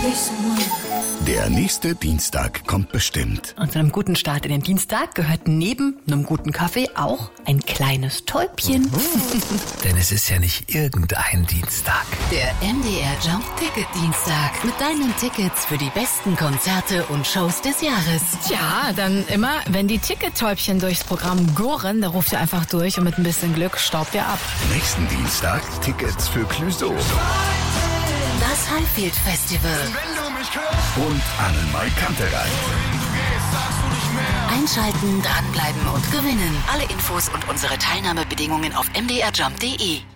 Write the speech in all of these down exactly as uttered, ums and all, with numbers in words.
Der nächste Dienstag kommt bestimmt. Und zu einem guten Start in den Dienstag gehört neben einem guten Kaffee auch ein kleines Täubchen. Denn es ist ja nicht irgendein Dienstag. Der M D R Jump Ticket Dienstag mit deinen Tickets für die besten Konzerte und Shows des Jahres. Tja, dann immer, wenn die Tickettäubchen durchs Programm gurren, da ruft ihr einfach durch und mit ein bisschen Glück staubt ihr ab. Nächsten Dienstag Tickets für Clouseau. Das Highfield Festival. Und Annemai Kantereit. Einschalten, dranbleiben und gewinnen. Alle Infos und unsere Teilnahmebedingungen auf m d r jump punkt d e.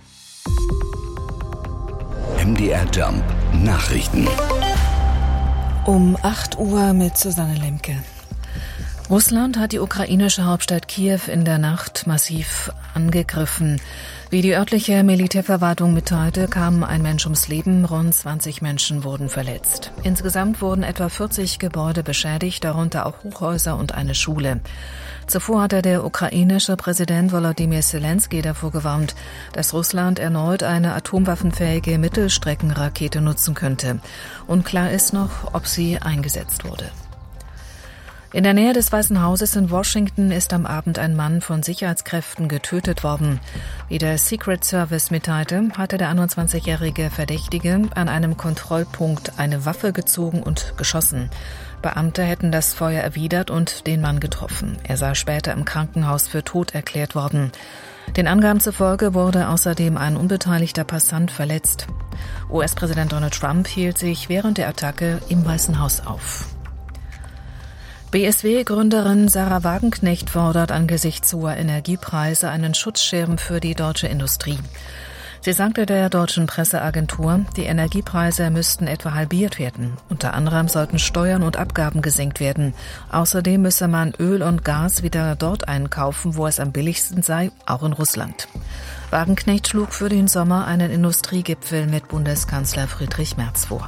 M D R Jump Nachrichten. Um acht Uhr mit Susanne Lemke. Russland hat die ukrainische Hauptstadt Kiew in der Nacht massiv angegriffen. Wie die örtliche Militärverwaltung mitteilte, kam ein Mensch ums Leben, rund zwanzig Menschen wurden verletzt. Insgesamt wurden etwa vierzig Gebäude beschädigt, darunter auch Hochhäuser und eine Schule. Zuvor hatte der ukrainische Präsident Volodymyr Zelensky davor gewarnt, dass Russland erneut eine atomwaffenfähige Mittelstreckenrakete nutzen könnte. Unklar ist noch, ob sie eingesetzt wurde. In der Nähe des Weißen Hauses in Washington ist am Abend ein Mann von Sicherheitskräften getötet worden. Wie der Secret Service mitteilte, hatte der einundzwanzigjährige Verdächtige an einem Kontrollpunkt eine Waffe gezogen und geschossen. Beamte hätten das Feuer erwidert und den Mann getroffen. Er sei später im Krankenhaus für tot erklärt worden. Den Angaben zufolge wurde außerdem ein unbeteiligter Passant verletzt. U S-Präsident Donald Trump hielt sich während der Attacke im Weißen Haus auf. B S W-Gründerin Sarah Wagenknecht fordert angesichts hoher Energiepreise einen Schutzschirm für die deutsche Industrie. Sie sagte der deutschen Presseagentur, die Energiepreise müssten etwa halbiert werden. Unter anderem sollten Steuern und Abgaben gesenkt werden. Außerdem müsse man Öl und Gas wieder dort einkaufen, wo es am billigsten sei, auch in Russland. Wagenknecht schlug für den Sommer einen Industriegipfel mit Bundeskanzler Friedrich Merz vor.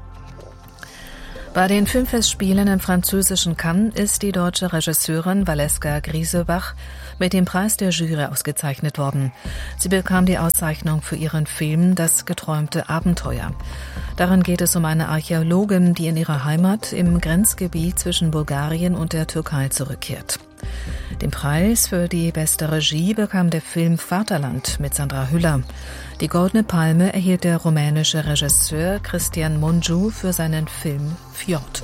Bei den Filmfestspielen im französischen Cannes ist die deutsche Regisseurin Valeska Griesebach mit dem Preis der Jury ausgezeichnet worden. Sie bekam die Auszeichnung für ihren Film Das geträumte Abenteuer. Darin geht es um eine Archäologin, die in ihre Heimat im Grenzgebiet zwischen Bulgarien und der Türkei zurückkehrt. Den Preis für die beste Regie bekam der Film Vaterland mit Sandra Hüller. Die Goldene Palme erhielt der rumänische Regisseur Cristian Mungiu für seinen Film Fjord.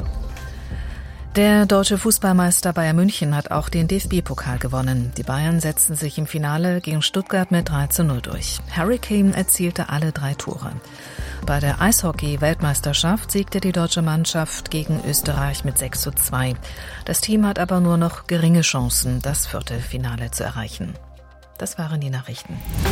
Der deutsche Fußballmeister Bayern München hat auch den D F B-Pokal gewonnen. Die Bayern setzten sich im Finale gegen Stuttgart mit drei zu null durch. Harry Kane erzielte alle drei Tore. Bei der Eishockey-Weltmeisterschaft siegte die deutsche Mannschaft gegen Österreich mit sechs zu zwei. Das Team hat aber nur noch geringe Chancen, das Viertelfinale zu erreichen. Das waren die Nachrichten.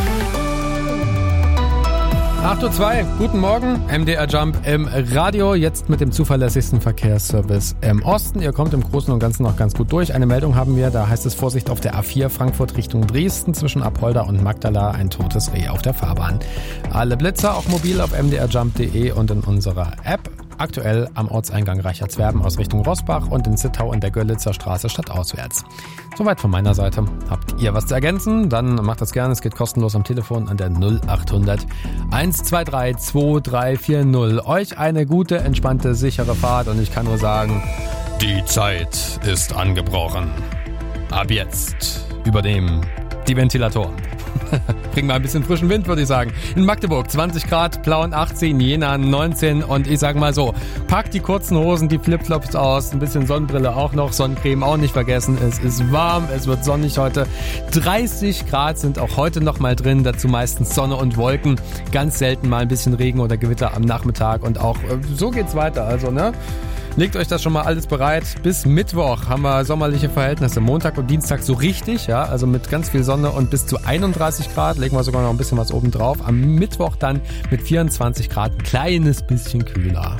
acht Uhr zwei, guten Morgen, M D R Jump im Radio, jetzt mit dem zuverlässigsten Verkehrsservice im Osten. Ihr kommt im Großen und Ganzen noch ganz gut durch. Eine Meldung haben wir, da heißt es Vorsicht auf der A vier Frankfurt Richtung Dresden zwischen Apolda und Magdala, ein totes Reh auf der Fahrbahn. Alle Blitzer auch mobil auf m d r jump punkt d e und in unserer App. Aktuell am Ortseingang Reichertswerden aus Richtung Rossbach und in Zittau in der Görlitzer Straße stadtauswärts. Soweit von meiner Seite. Habt ihr was zu ergänzen? Dann macht das gerne. Es geht kostenlos am Telefon an der null achthundert hundertzweiundzwanzig zweihundertdreißig vierzig. Euch eine gute, entspannte, sichere Fahrt und ich kann nur sagen, die Zeit ist angebrochen. Ab jetzt übernehmen die Ventilatoren. Bringen wir ein bisschen frischen Wind, würde ich sagen. In Magdeburg zwanzig Grad, Plauen achtzehn, Jena neunzehn und ich sag mal so, packt die kurzen Hosen, die Flipflops aus, ein bisschen Sonnenbrille auch noch, Sonnencreme auch nicht vergessen. Es ist warm, es wird sonnig heute. dreißig Grad sind auch heute noch mal drin, dazu meistens Sonne und Wolken. Ganz selten mal ein bisschen Regen oder Gewitter am Nachmittag und auch äh, so geht's weiter, also ne? Legt euch das schon mal alles bereit. Bis Mittwoch haben wir sommerliche Verhältnisse. Montag und Dienstag so richtig, ja, also mit ganz viel Sonne und bis zu einunddreißig Grad. Legen wir sogar noch ein bisschen was oben drauf. Am Mittwoch dann mit vierundzwanzig Grad ein kleines bisschen kühler.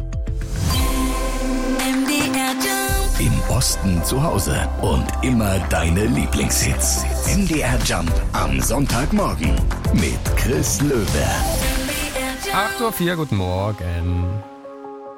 Im Osten zu Hause und immer deine Lieblingshits. M D R Jump am Sonntagmorgen mit Chris Löwe. acht Uhr vier, guten Morgen.